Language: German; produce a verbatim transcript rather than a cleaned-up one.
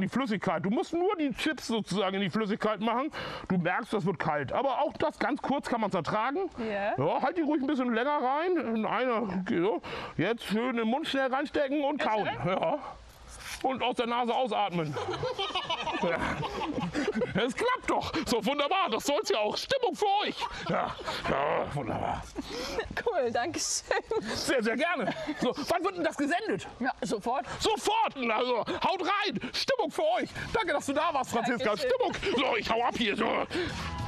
die Flüssigkeit. Du musst nur die Chips sozusagen in die Flüssigkeit machen. Du merkst, das wird kalt. Aber auch das ganz kurz kann man es ertragen. Ja. Ja, halt die ruhig ein bisschen länger rein. In eine, so. Jetzt schön den Mund schnell reinstecken und kauen. Ja. Und aus der Nase ausatmen. Ja. Es klappt doch. So wunderbar. Das soll es ja auch. Stimmung für euch. Ja, ja, wunderbar. Cool, danke schön. Sehr, sehr gerne. So, wann wird denn das gesendet? Ja, sofort. Sofort. Also, haut rein. Stimmung für euch. Danke, dass du da warst, Franziska. Dankeschön. Stimmung. So, ich hau ab hier. So.